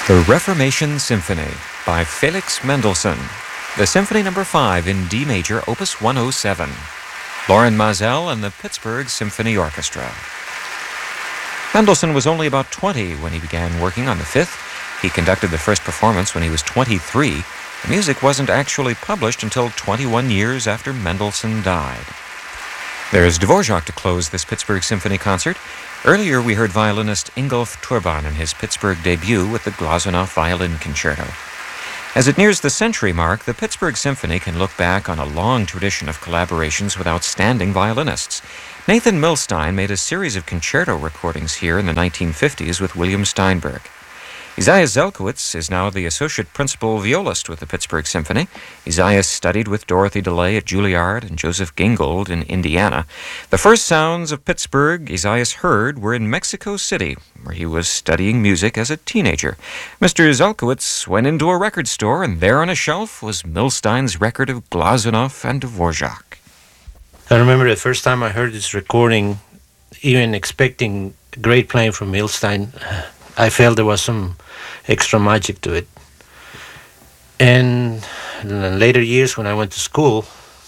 The Reformation Symphony by Felix Mendelssohn, the Symphony No. 5 in D major, Opus 107. Lorin Maazel and the Pittsburgh Symphony Orchestra. Mendelssohn was only about 20 when he began working on the Fifth. He conducted the first performance when he was 23. The music wasn't actually published until 21 years after Mendelssohn died. There's Dvorak to close this Pittsburgh Symphony concert. Earlier, we heard violinist Ingolf Turban in his Pittsburgh debut with the Glazunov Violin Concerto. As it nears the century mark, the Pittsburgh Symphony can look back on a long tradition of collaborations with outstanding violinists. Nathan Milstein made a series of concerto recordings here in the 1950s with William Steinberg. Isaiah Zelkowitz is now the associate principal violist with the Pittsburgh Symphony. Isaiah studied with Dorothy DeLay at Juilliard and Joseph Gingold in Indiana. The first sounds of Pittsburgh Isaiah heard were in Mexico City, where he was studying music as a teenager. Mr. Zelkowitz went into a record store, and there on a shelf was Milstein's record of Glazunov and Dvorak. I remember the first time I heard this recording, even expecting great playing from Milstein, I felt there was some extra magic to it. And in later years, when I went to school,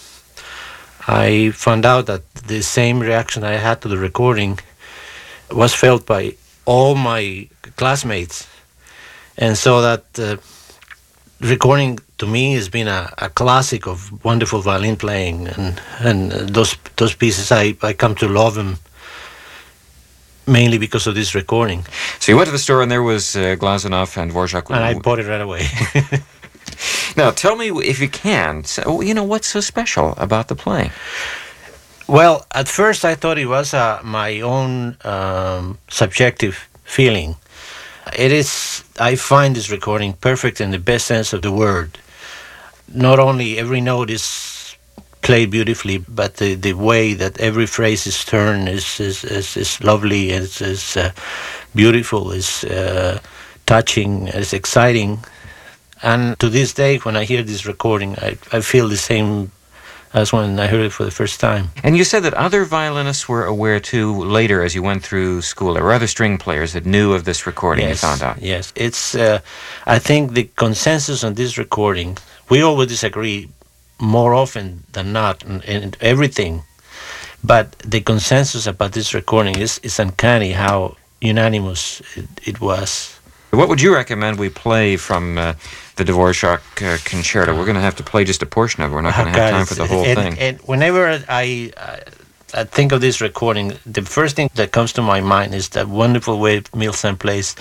I found out that the same reaction I had to the recording was felt by all my classmates. And so that recording to me has been a classic of wonderful violin playing, and those pieces I come to love them mainly because of this recording. So you went to the store and there was Glazunov and Dvorak. And I bought it right away. Now, tell me, if you can, what's so special about the playing? Well, at first I thought it was my own subjective feeling. I find this recording perfect in the best sense of the word. Not only every note is played beautifully, but the way that every phrase is turned is lovely, is beautiful, is touching, is exciting. And to this day, when I hear this recording, I feel the same as when I heard it for the first time. And you said that other violinists were aware too later as you went through school. There were other string players that knew of this recording, yes, you found out. Yes, it's. I think the consensus on this recording, we always disagree more often than not in everything, but the consensus about this recording is uncanny how unanimous it was. What would you recommend we play from the Dvorak concerto? We're going to have to play just a portion of it. We're not going to have time for the whole thing. And whenever I think of this recording, the first thing that comes to my mind is that wonderful way Milstein plays.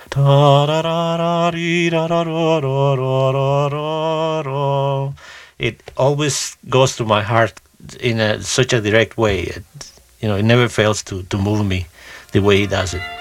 It always goes to my heart in such a direct way. It never fails to move me the way he does it.